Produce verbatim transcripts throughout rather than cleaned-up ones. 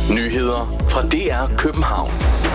Nyheder fra D R København.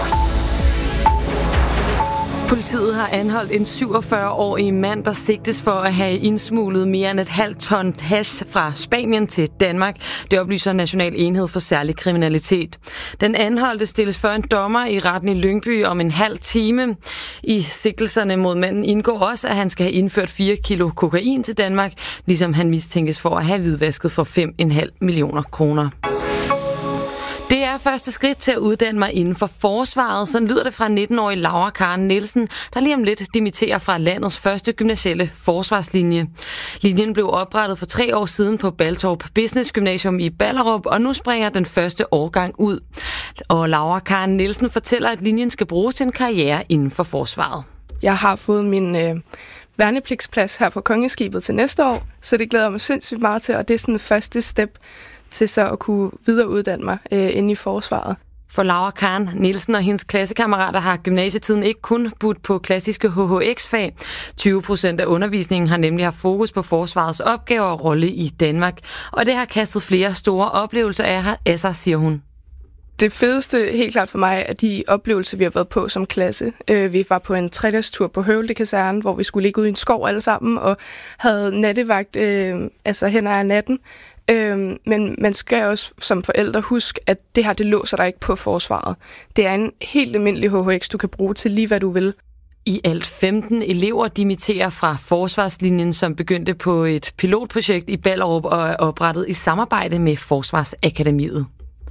Politiet har anholdt en syvogfyrre-årig mand, der sigtes for at have indsmuglet mere end et halvt ton hash fra Spanien til Danmark. Det oplyser National Enhed for Særlig Kriminalitet. Den anholdte stilles for en dommer i retten i Lyngby om en halv time. I sigtelserne mod manden indgår også, at han skal have indført fire kilo kokain til Danmark, ligesom han mistænkes for at have hvidvasket for fem komma fem millioner kroner. Det er første skridt til at uddanne mig inden for forsvaret. Sådan lyder det fra nitten-årige Laura Karen Nielsen, der lige om lidt dimitterer fra landets første gymnasielle forsvarslinje. Linjen blev oprettet for tre år siden på Baltorp Business Gymnasium i Ballerup, og nu springer den første årgang ud. Og Laura Karen Nielsen fortæller, at linjen skal bruges til en karriere inden for forsvaret. Jeg har fået min øh, værnepligtsplads her på Kongeskibet til næste år, så det glæder mig sindssygt meget til, og det er sådan den første step til så at kunne videreuddanne mig øh, inde i forsvaret. For Laura Karen Nielsen og hendes klassekammerater har gymnasietiden ikke kun budt på klassiske H H X-fag. tyve procent af undervisningen har nemlig haft fokus på forsvarets opgaver og rolle i Danmark. Og det har kastet flere store oplevelser af sig, siger hun. Det fedeste helt klart for mig er de oplevelser, vi har været på som klasse. Vi var på en tredagstur på Høvelde Kaserne, hvor vi skulle ligge ude i en skov alle sammen og havde nattevagt øh, altså hen ad natten. Øhm, men man skal også som forældre huske, at det her, det låser dig ikke på forsvaret. Det er en helt almindelig H H X, du kan bruge til lige, hvad du vil. I alt femten elever dimitterer fra forsvarslinjen, som begyndte på et pilotprojekt i Ballerup og er oprettet i samarbejde med Forsvarsakademiet.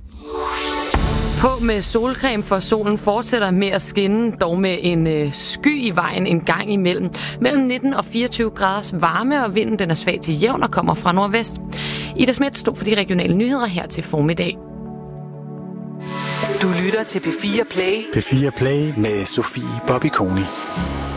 På med solcreme, for solen fortsætter med at skinne, dog med en øh, sky i vejen en gang imellem. Mellem nitten og fireogtyve graders varme, og vinden den er svag til jævn og kommer fra nordvest. Ida Schmidt stod for de regionale nyheder her til formiddag. Du lytter til P fire Play. P fire Play med Sofie Bobby Koni.